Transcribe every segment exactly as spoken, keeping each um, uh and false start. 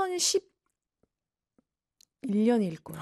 이천십일 년일 거예요.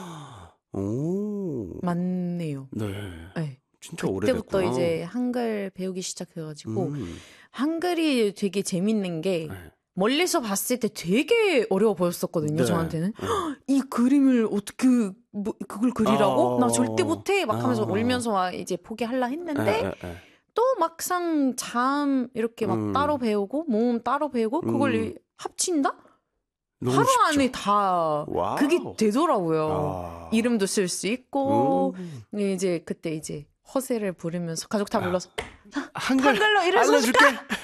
오. 맞네요. 네. 네. 진짜 오래됐구나. 그때부터 이제 한글 배우기 시작해가지고 음. 한글이 되게 재밌는 게 네. 멀리서 봤을 때 되게 어려워 보였었거든요. 네. 저한테는. 네. 이 그림을 어떻게 뭐, 그걸 그리라고? 어... 나 절대 못해. 막 하면서 어... 울면서 막 이제 포기하려 했는데 에, 에, 에. 또 막상 잠 이렇게 막 음. 따로 배우고 모음 따로 배우고 그걸 음. 합친다? 너무 하루 쉽죠. 안에 다 와우. 그게 되더라고요. 아. 이름도 쓸 수 있고 음. 이제 그때 이제 허세를 부르면서 가족 다 불러서 아. 한글 한글로 이름 알려줄게.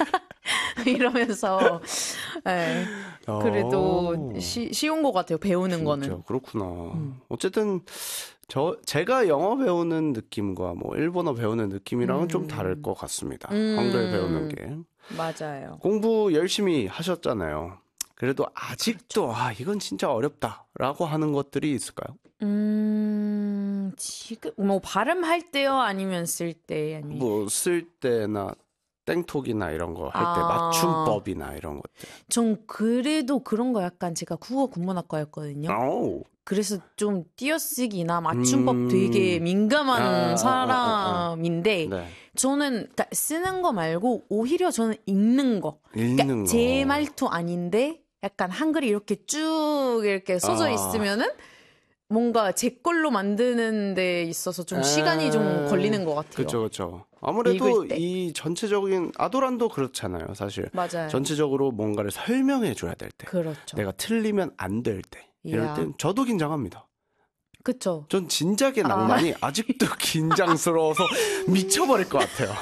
이러면서 네. 그래도 어. 시, 쉬운 것 같아요. 배우는 진짜, 거는. 그렇구나. 음. 어쨌든 저 제가 영어 배우는 느낌과 뭐 일본어 배우는 느낌이랑은 음. 좀 다를 것 같습니다. 음. 한글 배우는 게. 맞아요. 공부 열심히 하셨잖아요. 그래도 아직도 그렇죠. 아 이건 진짜 어렵다라고 하는 것들이 있을까요? 음 지금 뭐 발음할 때요, 아니면 쓸 때, 아니면 뭐 쓸 때나 땡톡이나 이런 거 할 때 아. 맞춤법이나 이런 것들. 전 그래도 그런 거 약간 제가 국어 국문학과였거든요. 오. 그래서 좀 띄어쓰기나 맞춤법 음. 되게 민감한 아, 사람인데 아, 아, 아. 네. 저는 그러니까 쓰는 거 말고 오히려 저는 읽는 거. 읽는 그러니까 거. 제 말투 아닌데 약간 한글이 이렇게 쭉 이렇게 써져 아. 있으면은 뭔가 제 걸로 만드는 데 있어서 좀 시간이 좀 걸리는 것 같아요. 그렇죠, 그렇죠. 아무래도 읽을 때. 이 전체적인 아도란도 그렇잖아요, 사실. 맞아요. 전체적으로 뭔가를 설명해 줘야 될 때, 그렇죠. 내가 틀리면 안 될 때, 이럴 이야. 땐 저도 긴장합니다. 그쵸. 전 진작의 낭만이 아. 아직도 긴장스러워서 미쳐버릴 것 같아요.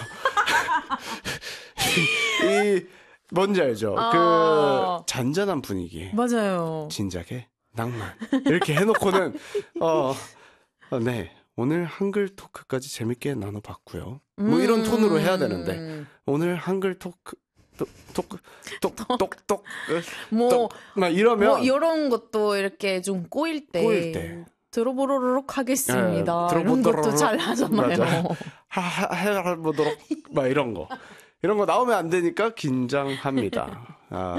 이 뭔지 알죠? 아. 그 잔잔한 분위기. 맞아요. 진작의 낭만. 이렇게 해놓고는 어, 어, 네. 오늘 한글 토크까지 재밌게 나눠봤고요. 뭐 음. 이런 톤으로 해야 되는데 오늘 한글 토크 토크 똑똑똑 뭐, 막 이러면 뭐 이런 것도 이렇게 좀 꼬일 때, 꼬일 때. 들어보도록 하겠습니다. 예, 이런 것도 잘 하잖아요. 해보도록 막 이런 거 이런 거 나오면 안 되니까 긴장합니다. 아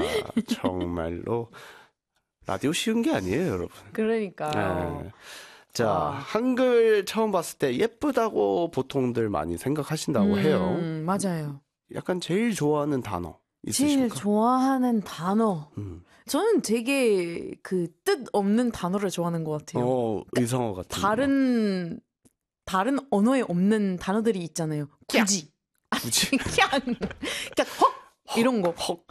정말로 라디오 쉬운 게 아니에요, 여러분. 그러니까요. 예. 자, 아. 한글 처음 봤을 때 예쁘다고 보통들 많이 생각하신다고 음, 해요. 맞아요. 약간 제일 좋아하는 단어 있으십니까? 제일 좋아하는 단어. 음. 저는 되게 그 뜻 없는 단어를 좋아하는 것 같아요. 어, 의성어 같은 다른 다른 언어에 없는 단어들이 있잖아요. 굳이. 굳이. 그냥 그냥 헉 이런 거. 헉.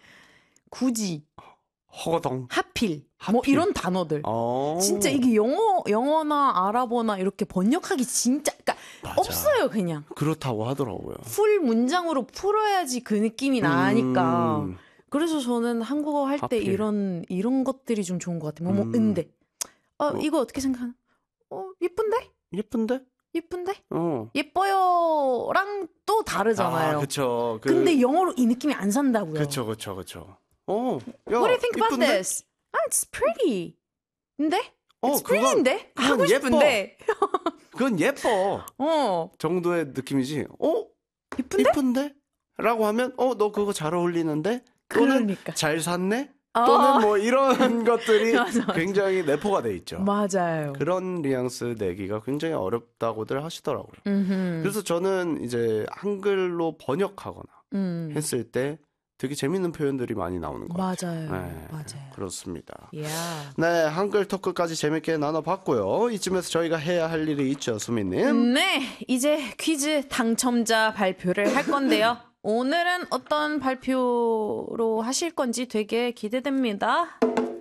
굳이. 허거덩. 하필. 하필. 뭐 이런 단어들. 어. 진짜 이게 영어 영어나 아랍어나 이렇게 번역하기 진짜 그러니까 맞아. 없어요, 그냥. 그렇다고 하더라고요. 풀 문장으로 풀어야지 그 느낌이 나니까. 음. 그래서 저는 한국어 할 때 하필. 이런 이런 것들이 좀 좋은 것 같아요. 뭐, 뭐 음. 근데 어, 뭐. 이거 어떻게 생각하나? 어, 예쁜데? 예쁜데? 예쁜데? 어. 예뻐요랑 또 다르잖아요. 아, 그쵸. 그, 근데 영어로 이 느낌이 안 산다고요. 그쵸, 그쵸, 그쵸. 어. 야, What do you think about 예쁜데? this? Ah, it's pretty. 근데? 어, It's 그건- pretty인데? 그건 하고 예뻐. 싶은데. 그건 예뻐. 어, 정도의 느낌이지. 어? 예쁜데? 예쁜데? 라고 하면 어, 너 그거 잘 어울리는데? 또는 그러니까. 잘 샀네? 어. 또는 뭐 이런 것들이 맞아, 맞아. 굉장히 내포가 돼 있죠. 맞아요. 그런 뉘앙스 내기가 굉장히 어렵다고들 하시더라고요. 음흠. 그래서 저는 이제 한글로 번역하거나 음. 했을 때 되게 재밌는 표현들이 많이 나오는 것 같아요. 맞아요. 네, 맞아요. 그렇습니다. Yeah. 네, 한글 토크까지 재밌게 나눠봤고요. 이쯤에서 저희가 해야 할 일이 있죠, 수민님. 네, 이제 퀴즈 당첨자 발표를 할 건데요. 오늘은 어떤 발표로 하실 건지 되게 기대됩니다.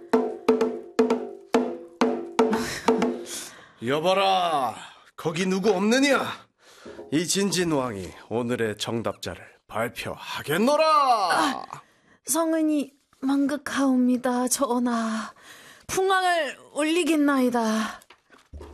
여봐라, 거기 누구 없느냐? 이 진진왕이 오늘의 정답자를 발표하겠노라. 성은이 망극하옵니다, 전하. 풍왕을 올리겠나이다.